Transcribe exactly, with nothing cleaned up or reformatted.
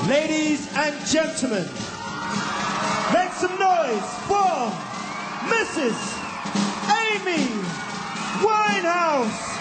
Ladies and gentlemen, make some noise for Missus Amy Winehouse.